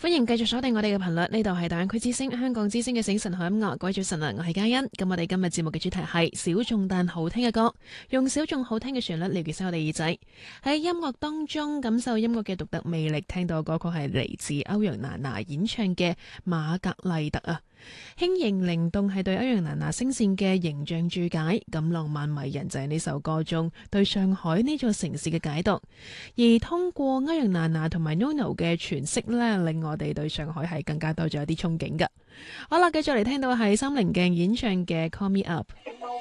歡迎繼續鎖定我哋嘅頻率，呢度係大灣區之聲、香港之聲嘅醒晨好音樂。各位早晨啊，我係嘉欣。咁我哋今日節目嘅主題係小眾但好聽嘅歌，用小眾好聽嘅旋律嚟悅身我哋耳仔。喺音樂當中感受音樂嘅獨特魅力，聽到嘅歌曲係嚟自歐陽娜娜演唱嘅《瑪格麗特》啊。輕盈靈動係對歐陽娜娜聲線嘅形象注解，咁浪漫迷人就係呢首歌中對上海呢座城市嘅解讀。而通過歐陽娜娜同埋 NONO 嘅詮釋呢，令我哋對上海係更加多咗一啲憧憬㗎。好啦，繼續嚟聽到係三棱鏡演唱嘅《Call Me Up》。